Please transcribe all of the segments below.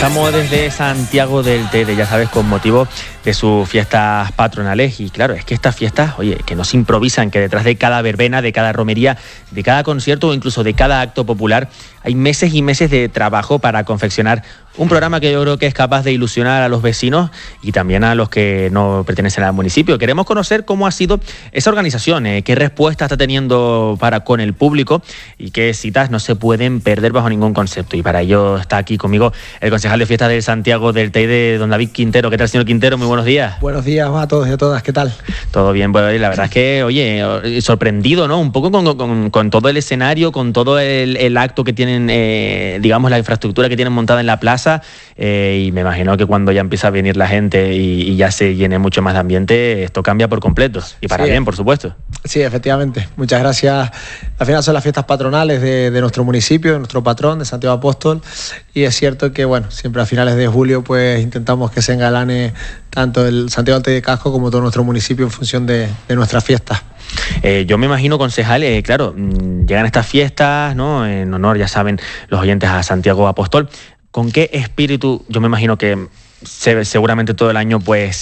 Estamos desde Santiago del Teide, ya sabes, con motivo de sus fiestas patronales. Y claro, es que estas fiestas, oye, que no se improvisan, que detrás de cada verbena, de cada romería, de cada concierto o incluso de cada acto popular, hay meses y meses de trabajo para confeccionar un programa que yo creo que es capaz de ilusionar a los vecinos y también a los que no pertenecen al municipio. Queremos conocer cómo ha sido esa organización, qué respuesta está teniendo con el público y qué citas no se pueden perder bajo ningún concepto. Y para ello está aquí conmigo el concejal de fiestas de Santiago del Teide, don David Quintero. ¿Qué tal, señor Quintero? Muy buenos días. Buenos días a todos y a todas, ¿qué tal? Todo bien, bueno, la verdad es que, oye, sorprendido, ¿no? Un poco con todo el escenario, con todo el acto que tienen, digamos, la infraestructura que tienen montada en la plaza. Y me imagino que cuando ya empieza a venir la gente y ya se llene mucho más de ambiente, esto cambia por completo. Y para bien, por supuesto. Sí, efectivamente. Muchas gracias. Al final son las fiestas patronales de nuestro municipio, de nuestro patrón, de Santiago Apóstol. Y es cierto que, bueno, siempre a finales de julio pues intentamos que se engalane tanto el Santiago del Teide Casco como todo nuestro municipio en función de nuestras fiestas. Yo me imagino, concejal, claro, llegan estas fiestas, ¿no? En honor, ya saben, los oyentes a Santiago Apóstol. ¿Con qué espíritu? Yo me imagino que seguramente todo el año pues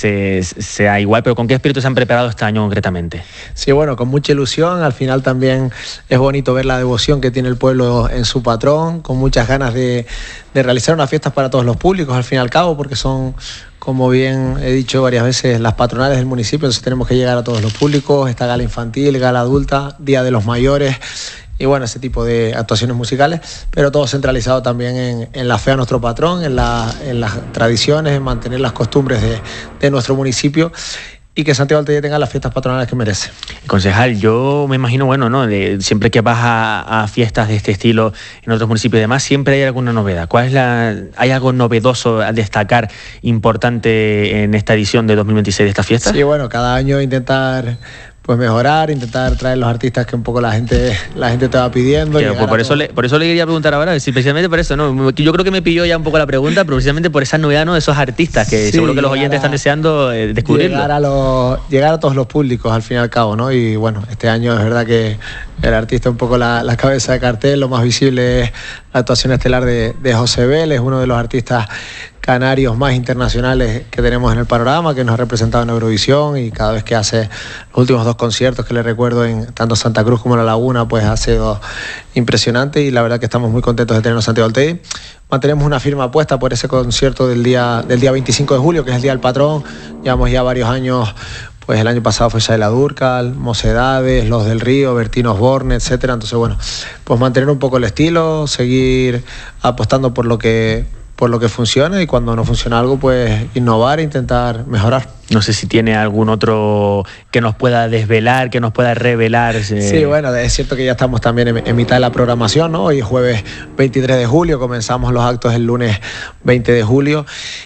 sea igual, pero ¿con qué espíritu se han preparado este año concretamente? Sí, bueno, con mucha ilusión. Al final también es bonito ver la devoción que tiene el pueblo en su patrón, con muchas ganas de realizar unas fiestas para todos los públicos, al fin y al cabo, porque son, como bien he dicho varias veces, las patronales del municipio, entonces tenemos que llegar a todos los públicos, esta gala infantil, gala adulta, Día de los Mayores, y bueno, ese tipo de actuaciones musicales, pero todo centralizado también en la fe a nuestro patrón, en las tradiciones, en mantener las costumbres de nuestro municipio y que Santiago del Teide tenga las fiestas patronales que merece. Concejal, yo me imagino, bueno, ¿no? Siempre que vas a fiestas de este estilo en otros municipios y demás, siempre hay alguna novedad. ¿Hay algo novedoso a destacar, importante en esta edición de 2026 de esta fiesta? Sí, bueno, cada año intentar pues mejorar, intentar traer los artistas que un poco la gente te va pidiendo. Por eso le quería preguntar ahora, precisamente por eso, ¿no? Yo creo que me pilló ya un poco la pregunta, pero precisamente por esa novedad, ¿no? De esos artistas que sí, seguro que los oyentes están deseando descubrirlo. Llegar a todos los públicos, al fin y al cabo, ¿no? Y bueno, este año es verdad que el artista un poco la cabeza de cartel, lo más visible es la actuación estelar de José Vélez, uno de los artistas canarios más internacionales que tenemos en el panorama, que nos ha representado en Eurovisión y cada vez que hace los últimos 2 conciertos que le recuerdo en tanto Santa Cruz como en La Laguna, pues ha sido impresionante y la verdad que estamos muy contentos de tenerlo en Santiago del Teide. Mantenemos una firme apuesta por ese concierto del día 25 de julio, que es el Día del Patrón. Llevamos ya varios años. Pues el año pasado fue Shaila Durcal, Mocedades, Los del Río, Bertín Osborne, etcétera. Entonces, bueno, pues mantener un poco el estilo, seguir apostando por lo que funciona y cuando no funciona algo, pues innovar e intentar mejorar. No sé si tiene algún otro que nos pueda desvelar, que nos pueda revelar. Sí, bueno, es cierto que ya estamos también en mitad de la programación, ¿no? Hoy es jueves 23 de julio, comenzamos los actos el lunes 20 de julio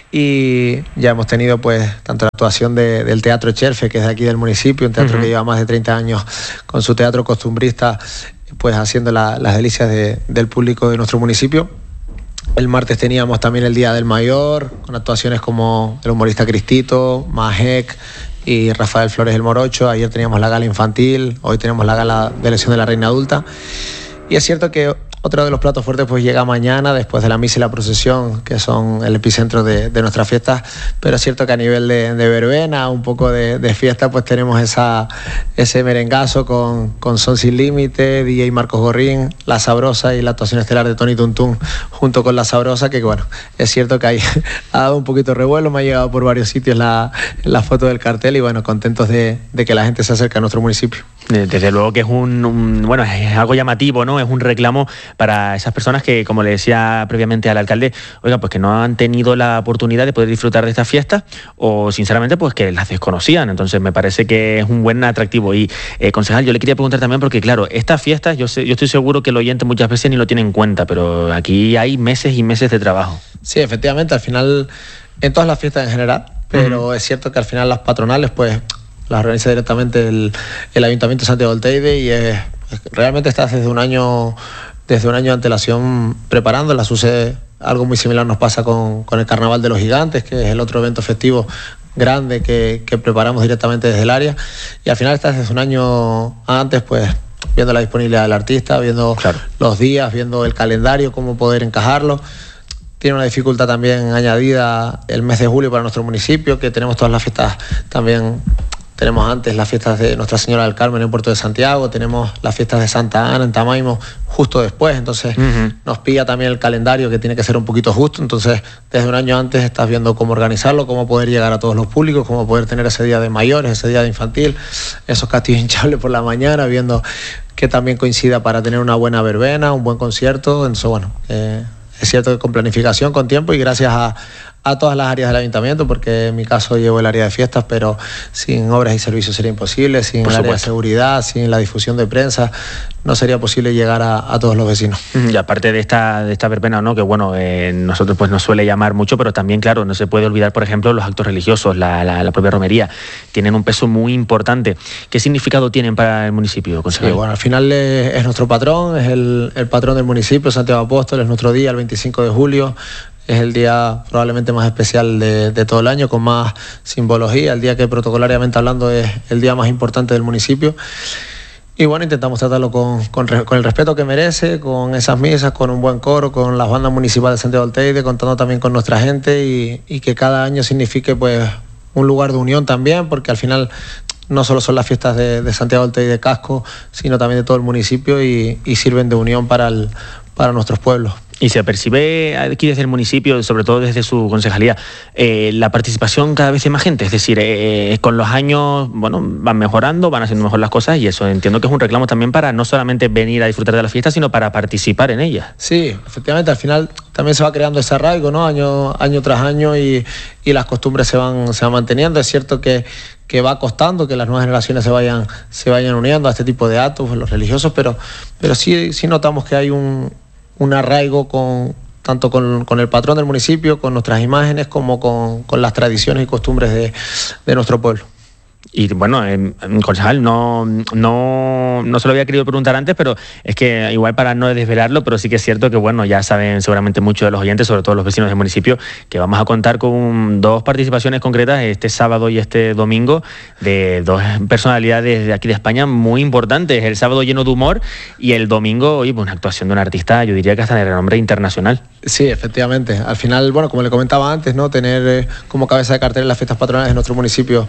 y ya hemos tenido pues tanto la actuación del Teatro Cherfe, que es de aquí del municipio, un teatro que lleva más de 30 años con su teatro costumbrista, pues haciendo las delicias del público de nuestro municipio. El martes teníamos también el Día del Mayor, con actuaciones como el humorista Cristito, Majek y Rafael Flores el Morocho. Ayer teníamos la gala infantil, hoy tenemos la gala de elección de la Reina Adulta. Y es cierto que otro de los platos fuertes pues llega mañana, después de la misa y la procesión, que son el epicentro de nuestras fiestas, pero es cierto que a nivel de verbena, un poco de fiesta, pues tenemos ese merengazo con Son Sin Límite, DJ Marcos Gorrín, La Sabrosa y la actuación estelar de Tony Tuntún junto con La Sabrosa, que bueno, es cierto que ahí ha dado un poquito de revuelo, me ha llegado por varios sitios la foto del cartel y bueno, contentos de que la gente se acerque a nuestro municipio. Desde luego que es bueno, es algo llamativo, ¿no? Es un reclamo para esas personas que, como le decía previamente al alcalde, oiga, pues que no han tenido la oportunidad de poder disfrutar de estas fiestas o sinceramente pues que las desconocían. Entonces me parece que es un buen atractivo. Y concejal, yo le quería preguntar también porque claro, estas fiestas yo estoy seguro que el oyente muchas veces ni lo tiene en cuenta, pero aquí hay meses y meses de trabajo. Sí, efectivamente, al final en todas las fiestas en general, pero es cierto que al final las patronales pues las organiza directamente el Ayuntamiento de Santiago del Teide y realmente está desde un año de antelación preparándolas. Sucede algo muy similar, nos pasa con el Carnaval de los Gigantes, que es el otro evento festivo grande que preparamos directamente desde el área y al final está desde un año antes pues viendo la disponibilidad del artista, viendo los días, viendo el calendario, cómo poder encajarlo. tiene una dificultad también añadida el mes de julio para nuestro municipio, que tenemos todas las fiestas también. Tenemos antes las fiestas de Nuestra Señora del Carmen en Puerto de Santiago, tenemos las fiestas de Santa Ana en Tamaimo justo después, entonces nos pilla también el calendario que tiene que ser un poquito justo, entonces desde un año antes estás viendo cómo organizarlo, cómo poder llegar a todos los públicos, cómo poder tener ese día de mayores, ese día de infantil, esos castillos hinchables por la mañana, viendo que también coincida para tener una buena verbena, un buen concierto, entonces bueno, es cierto que con planificación, con tiempo y gracias a todas las áreas del ayuntamiento, porque en mi caso llevo el área de fiestas, pero sin obras y servicios sería imposible, sin el área de seguridad, sin la difusión de prensa, no sería posible llegar a todos los vecinos. Y aparte de esta verbena, ¿no? Que bueno, nosotros pues nos suele llamar mucho, pero también, claro, no se puede olvidar, por ejemplo, los actos religiosos, la propia romería, tienen un peso muy importante. ¿Qué significado tienen para el municipio, concejal? Sí, bueno, al final es nuestro patrón, es el patrón del municipio, Santiago Apóstol, es nuestro día, el 25 de julio, es el día probablemente más especial de todo el año, con más simbología, el día que protocolariamente hablando es el día más importante del municipio. Y bueno, intentamos tratarlo con el respeto que merece, con esas misas, con un buen coro, con las bandas municipales de Santiago del Teide, contando también con nuestra gente y que cada año signifique pues un lugar de unión también, porque al final no solo son las fiestas de Santiago del Teide de Casco, sino también de todo el municipio y sirven de unión para nuestros pueblos. Y se percibe aquí desde el municipio, sobre todo desde su concejalía, la participación cada vez de más gente. Es decir, con los años, bueno, van mejorando, van haciendo mejor las cosas y eso entiendo que es un reclamo también para no solamente venir a disfrutar de la fiesta, sino para participar en ella. Sí, efectivamente, al final también se va creando ese arraigo, ¿no? Año tras año y las costumbres se van manteniendo. Es cierto que va costando que las nuevas generaciones se vayan uniendo a este tipo de actos, los religiosos, pero sí notamos que hay un arraigo tanto con el patrón del municipio, con nuestras imágenes, como con las tradiciones y costumbres de nuestro pueblo. Y bueno, concejal, no se lo había querido preguntar antes, pero es que igual para no desvelarlo, pero sí que es cierto que bueno, ya saben seguramente muchos de los oyentes, sobre todo los vecinos del municipio, que vamos a contar con 2 participaciones concretas este sábado y este domingo de 2 personalidades de aquí de España muy importantes. El sábado lleno de humor y el domingo, oye, pues una actuación de un artista, yo diría que hasta de renombre internacional. Sí, efectivamente. Al final, bueno, como le comentaba antes, ¿no? Tener como cabeza de cartel en las fiestas patronales de nuestro municipio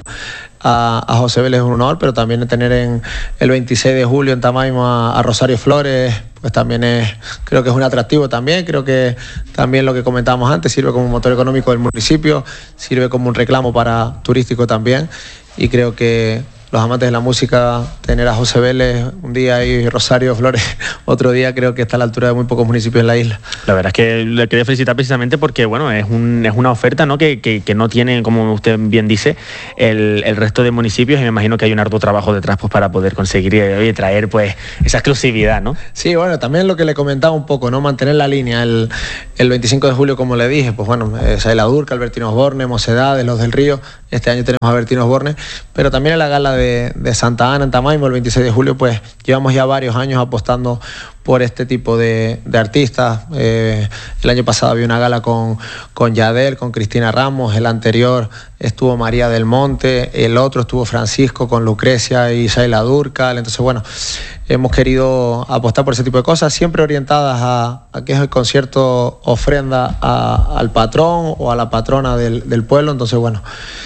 a José Vélez es un honor, pero también tener en el 26 de julio en Tamaimo a Rosario Flores, pues también creo que es un atractivo también. Creo que también lo que comentábamos antes sirve como motor económico del municipio, sirve como un reclamo turístico también, y creo que los amantes de la música, tener a José Vélez un día y Rosario Flores otro día, creo que está a la altura de muy pocos municipios en la isla. La verdad es que le quería felicitar precisamente porque bueno, es una oferta, ¿no? que no tiene, como usted bien dice, el resto de municipios, y me imagino que hay un arduo trabajo detrás pues, para poder conseguir traer pues esa exclusividad, ¿no? Sí, bueno, también lo que le comentaba un poco, ¿no? Mantener la línea. El 25 de julio, como le dije, pues bueno, Saila Durca, Albertino Osborne, Mocedades, Los del Río. Este año tenemos a Albertino Osborne, pero también en la gala de Santa Ana en Tamaimo el 26 de julio, pues llevamos ya varios años apostando por este tipo de artistas. El año pasado había una gala con Yadel, con Cristina Ramos, el anterior estuvo María del Monte, el otro estuvo Francisco con Lucrecia y Saila Durcal. Entonces bueno, hemos querido apostar por ese tipo de cosas, siempre orientadas a que es el concierto ofrenda al patrón o a la patrona del pueblo. Entonces bueno,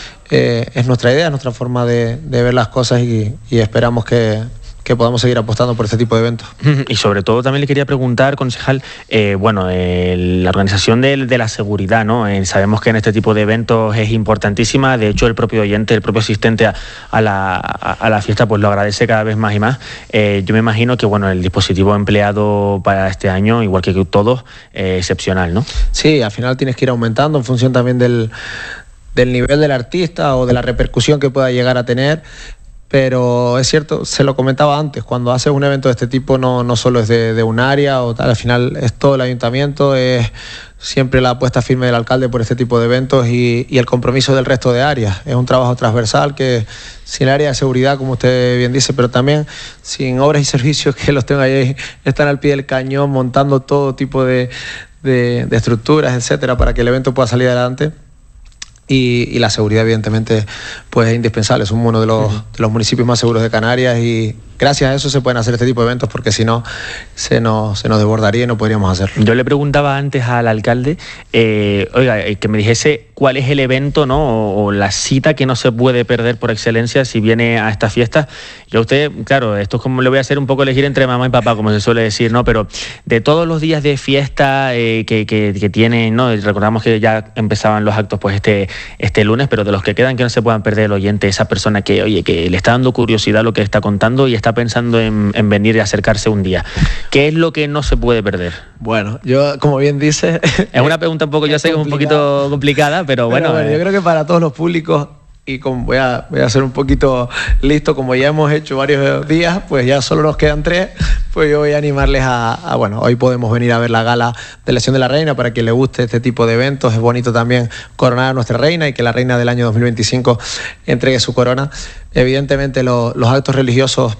es nuestra idea, es nuestra forma de ver las cosas y esperamos que podamos seguir apostando por este tipo de eventos. Y sobre todo también le quería preguntar, concejal, la organización de la seguridad, ¿no? Sabemos que en este tipo de eventos es importantísima, de hecho el propio oyente, el propio asistente a la fiesta pues lo agradece cada vez más y más. Yo me imagino que bueno, el dispositivo empleado para este año, igual que todos, excepcional, ¿no? Sí, al final tienes que ir aumentando en función también del nivel del artista o de la repercusión que pueda llegar a tener. Pero es cierto, se lo comentaba antes, cuando haces un evento de este tipo no solo es de un área o tal, al final es todo el ayuntamiento, es siempre la apuesta firme del alcalde por este tipo de eventos y el compromiso del resto de áreas. Es un trabajo transversal que sin el área de seguridad, como usted bien dice, pero también sin obras y servicios que los tengo ahí, están al pie del cañón montando todo tipo de estructuras, etcétera, para que el evento pueda salir adelante. Y la seguridad evidentemente pues es indispensable. Somos uno de los municipios más seguros de Canarias y gracias a eso se pueden hacer este tipo de eventos, porque si no se nos desbordaría y no podríamos hacerlo. Yo le preguntaba antes al alcalde, que me dijese cuál es el evento, ¿no? o la cita que no se puede perder por excelencia si viene a esta fiesta. Yo a usted, claro, esto es como le voy a hacer un poco elegir entre mamá y papá, como se suele decir, ¿no? Pero de todos los días de fiesta que tienen, ¿no? Y recordamos que ya empezaban los actos pues este lunes, pero de los que quedan que no se puedan perder el oyente, esa persona que le está dando curiosidad lo que está contando y está pensando en venir y acercarse un día. ¿Qué es lo que no se puede perder? Bueno, yo, como bien dice... Es una pregunta un poco, yo sé que es un poquito complicada, pero bueno. Yo creo que para todos los públicos, y como voy a ser un poquito listo, como ya hemos hecho varios días, pues ya solo nos quedan 3, pues yo voy a animarles bueno, hoy podemos venir a ver la gala de elección de la reina, para quien le guste este tipo de eventos. Es bonito también coronar a nuestra reina y que la reina del año 2025 entregue su corona. Evidentemente los actos religiosos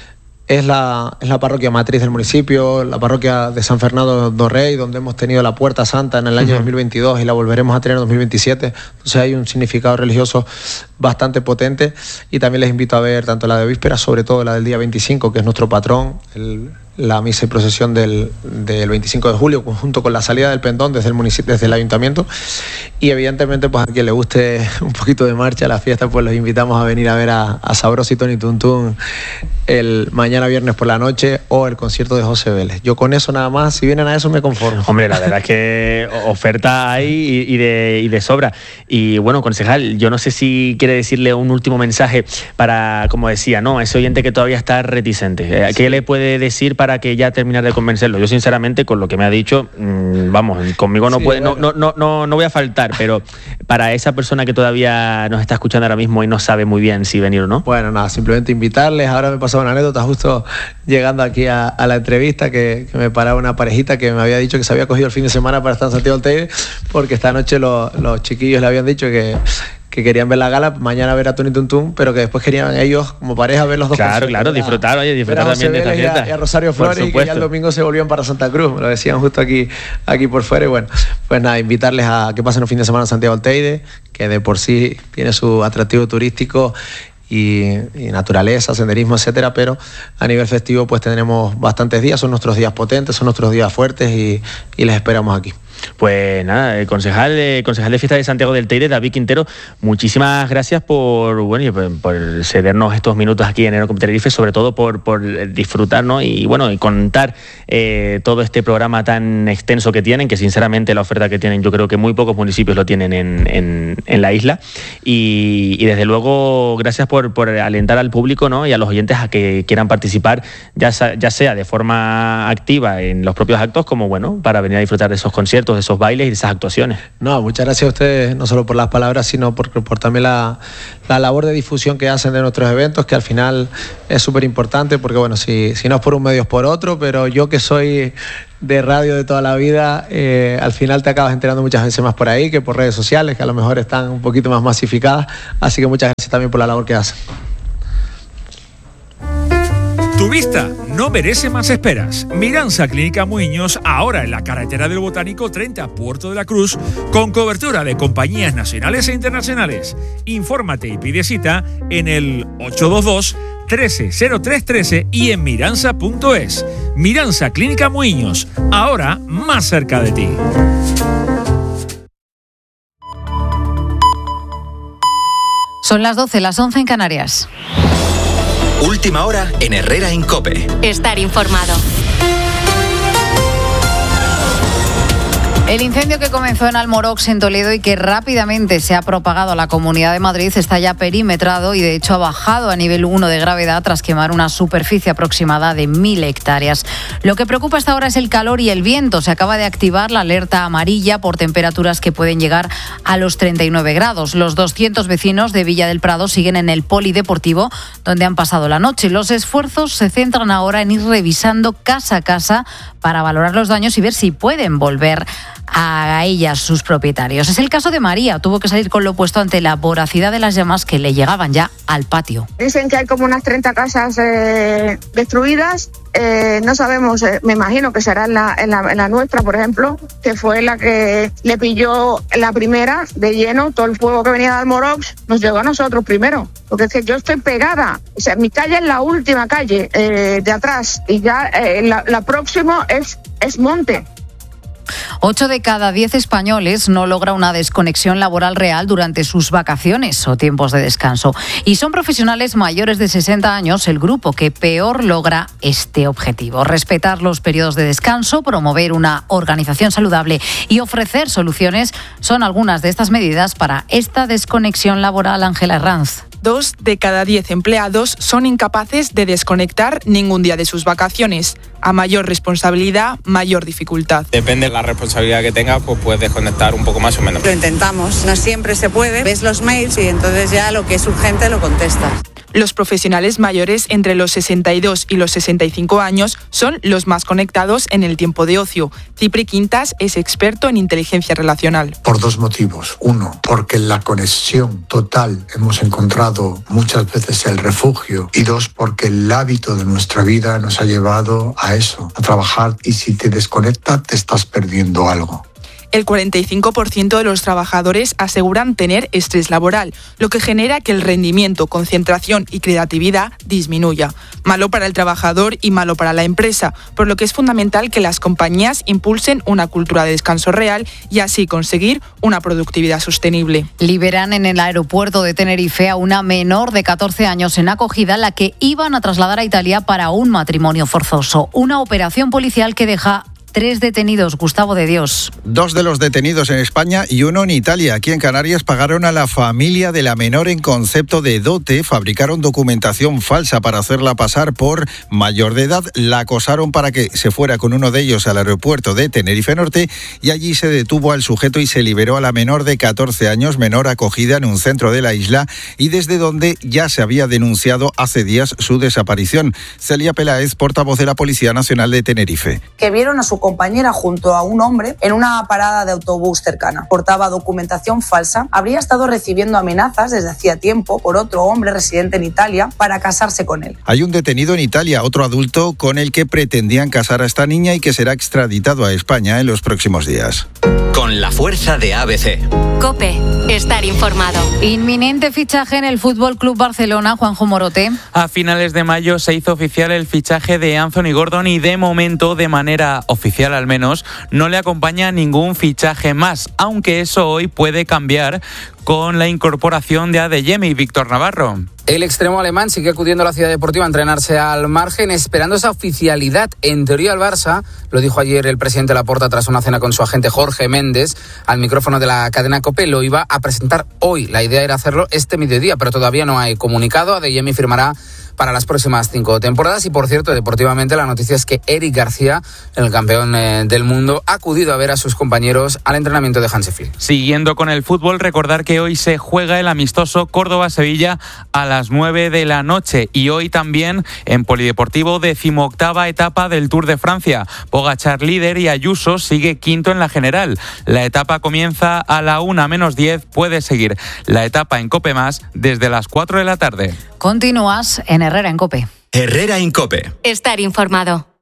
es la parroquia matriz del municipio, la parroquia de San Fernando do Rey, donde hemos tenido la Puerta Santa en el año 2022 y la volveremos a tener en 2027. Entonces hay un significado religioso bastante potente, y también les invito a ver tanto la de víspera, sobre todo la del día 25, que es nuestro patrón, la misa y procesión del 25 de julio, junto con la salida del pendón desde el municipio, desde el ayuntamiento. Y evidentemente, pues a quien le guste un poquito de marcha a la fiesta, pues los invitamos a venir a ver a Sabroso y Tony Tuntún el mañana viernes por la noche, o el concierto de José Vélez. Yo con eso nada más, si vienen a eso me conformo. Hombre, la verdad es que oferta hay y de sobra. Y bueno, concejal, yo no sé si quiere decirle un último mensaje para, como decía, ¿no? Ese oyente que todavía está reticente. ¿Qué le puede decir para que ya terminar de convencerlo? Yo sinceramente, con lo que me ha dicho, vamos, conmigo no puede, bueno. no voy a faltar, pero para esa persona que todavía nos está escuchando ahora mismo y no sabe muy bien si venir o no. Bueno, nada, simplemente invitarles. Ahora me pasó una anécdota justo llegando aquí a la entrevista, que me paraba una parejita que me había dicho que se había cogido el fin de semana para estar en Santiago del Teide, porque esta noche los chiquillos le habían dicho que querían ver la gala, mañana ver a Tony Tuntún, pero que después querían ellos como pareja ver los dos. Claro, disfrutar también de esta fiesta. Y a Rosario Flores, y que ya el domingo se volvían para Santa Cruz, me lo decían justo aquí por fuera. Y bueno, pues nada, invitarles a que pasen un fin de semana en Santiago del Teide, que de por sí tiene su atractivo turístico y naturaleza, senderismo, etcétera, pero a nivel festivo pues tendremos bastantes días, son nuestros días potentes, son nuestros días fuertes, y les esperamos aquí. Pues nada, el concejal de Fiesta de Santiago del Teide, David Quintero, muchísimas gracias por cedernos estos minutos aquí en Aerocom Tenerife, sobre todo por disfrutarnos y contar todo este programa tan extenso que tienen, que sinceramente la oferta que tienen, yo creo que muy pocos municipios lo tienen en la isla, y desde luego gracias por alentar al público, ¿no? Y a los oyentes a que quieran participar, ya sea de forma activa en los propios actos, como para venir a disfrutar de esos conciertos, de esos bailes y de esas actuaciones. No, muchas gracias a ustedes, no solo por las palabras, sino por también la labor de difusión que hacen de nuestros eventos, que al final es súper importante, porque si no es por un medio es por otro, pero yo que soy de radio de toda la vida, al final te acabas enterando muchas veces más por ahí que por redes sociales, que a lo mejor están un poquito más masificadas, así que muchas gracias también por la labor que hacen. Tu vista no merece más esperas. Miranza Clínica Muiños, ahora en la carretera del Botánico 30, Puerto de la Cruz, con cobertura de compañías nacionales e internacionales. Infórmate y pide cita en el 822 130313 y en miranza.es. Miranza Clínica Muiños, ahora más cerca de ti. Son las 12, las 11 en Canarias. Última hora en Herrera en COPE. Estar informado. El incendio que comenzó en Almorox, en Toledo, y que rápidamente se ha propagado a la Comunidad de Madrid, está ya perimetrado y de hecho ha bajado a nivel 1 de gravedad tras quemar una superficie aproximada de 1.000 hectáreas. Lo que preocupa hasta ahora es el calor y el viento. Se acaba de activar la alerta amarilla por temperaturas que pueden llegar a los 39 grados. Los 200 vecinos de Villa del Prado siguen en el polideportivo donde han pasado la noche. Los esfuerzos se centran ahora en ir revisando casa a casa para valorar los daños y ver si pueden volver a ellas, sus propietarios. Es el caso de María, tuvo que salir con lo opuesto ante la voracidad de las llamas que le llegaban ya al patio. Dicen que hay como unas 30 casas destruidas. No sabemos, me imagino que será en la nuestra, por ejemplo, que fue la que le pilló la primera de lleno. Todo el fuego que venía de Almorox nos llegó a nosotros primero, porque es que yo estoy pegada, o sea, mi calle es la última calle de atrás y ya la próxima es monte. 8 de cada 10 españoles no logra una desconexión laboral real durante sus vacaciones o tiempos de descanso. Y son profesionales mayores de 60 años el grupo que peor logra este objetivo. Respetar los periodos de descanso, promover una organización saludable y ofrecer soluciones son algunas de estas medidas para esta desconexión laboral. Ángela Herranz. 2 de cada 10 empleados son incapaces de desconectar ningún día de sus vacaciones. A mayor responsabilidad, mayor dificultad. Depende de la responsabilidad que tengas, pues puedes desconectar un poco más o menos. Lo intentamos, no siempre se puede. Ves los mails y entonces ya lo que es urgente lo contestas. Los profesionales mayores entre los 62 y los 65 años son los más conectados en el tiempo de ocio. Cipri Quintas es experto en inteligencia relacional. Por 2 motivos. 1, porque en la conexión total hemos encontrado muchas veces el refugio. Y 2, porque el hábito de nuestra vida nos ha llevado a eso, a trabajar. Y si te desconectas, te estás perdiendo algo. El 45% de los trabajadores aseguran tener estrés laboral, lo que genera que el rendimiento, concentración y creatividad disminuya. Malo para el trabajador y malo para la empresa, por lo que es fundamental que las compañías impulsen una cultura de descanso real y así conseguir una productividad sostenible. Liberan en el aeropuerto de Tenerife a una menor de 14 años en acogida, la que iban a trasladar a Italia para un matrimonio forzoso. Una operación policial que deja 3 detenidos. Gustavo de Dios. 2 de los detenidos en España y 1 en Italia. Aquí en Canarias pagaron a la familia de la menor en concepto de dote, fabricaron documentación falsa para hacerla pasar por mayor de edad, la acosaron para que se fuera con uno de ellos al aeropuerto de Tenerife Norte y allí se detuvo al sujeto y se liberó a la menor de 14 años, menor acogida en un centro de la isla y desde donde ya se había denunciado hace días su desaparición. Celia Peláez, portavoz de la Policía Nacional de Tenerife. Que vieron a su compañera junto a un hombre en una parada de autobús cercana. Portaba documentación falsa, habría estado recibiendo amenazas desde hacía tiempo por otro hombre residente en Italia para casarse con él. Hay un detenido en Italia, otro adulto con el que pretendían casar a esta niña y que será extraditado a España en los próximos días. Con la fuerza de ABC. COPE, estar informado. Inminente fichaje en el Fútbol Club Barcelona, Juanjo Morote. A finales de mayo se hizo oficial el fichaje de Anthony Gordon y de momento, de manera oficial al menos, no le acompaña ningún fichaje más, aunque eso hoy puede cambiar con la incorporación de Adeyemi y Víctor Navarro. El extremo alemán sigue acudiendo a la ciudad deportiva a entrenarse al margen, esperando esa oficialidad. En teoría el Barça, lo dijo ayer el presidente Laporta tras una cena con su agente Jorge Méndez, al micrófono de la cadena COPE, lo iba a presentar hoy. La idea era hacerlo este mediodía, pero todavía no hay comunicado. Adeyemi firmará para las próximas 5 temporadas y, por cierto, deportivamente la noticia es que Eric García, el campeón del mundo, ha acudido a ver a sus compañeros al entrenamiento de Hansi Flick. Siguiendo con el fútbol, recordar que hoy se juega el amistoso Córdoba-Sevilla a las 9 de la noche y hoy también en Polideportivo 18ª etapa del Tour de Francia. Pogačar líder y Ayuso sigue quinto en la general. La etapa comienza a la 1:10. Puede seguir la etapa en COPE Más desde las 4 de la tarde. Continúas en Herrera en COPE. Herrera en COPE. Estar informado.